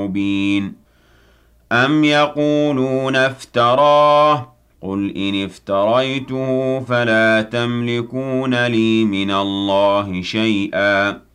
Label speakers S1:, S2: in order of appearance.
S1: مُبِينٌ أَمْ يَقُولُونَ افْتَرَاهُ قُلْ إِنِ افْتَرَيْتُهُ فَلَا تَمْلِكُونَ لِي مِنَ اللَّهِ شَيْئًا